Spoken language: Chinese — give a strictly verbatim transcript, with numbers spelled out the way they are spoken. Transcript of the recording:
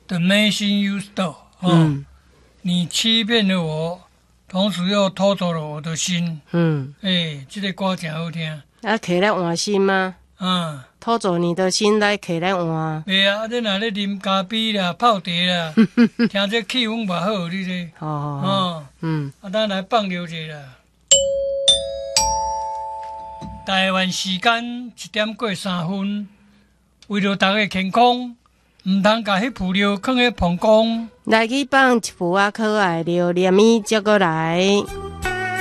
The machine you stole， 哦， 嗯你欺骗了我，同时又偷走了我的心。 嗯， 哎，这个歌真好听。 啊，摕来换心吗？ 嗯， 偷走你的心来摕来换。 袂啊，你若咧啉咖啡啦、泡茶啦，听这气氛偌好，你这。 好好好， 哦， 嗯， 啊，咱来放尿者啦。台湾时间一点过三分，为了大家健康，毋通甲迄副尿放喺膀胱。 来去放一副啊可爱料，连米接过来。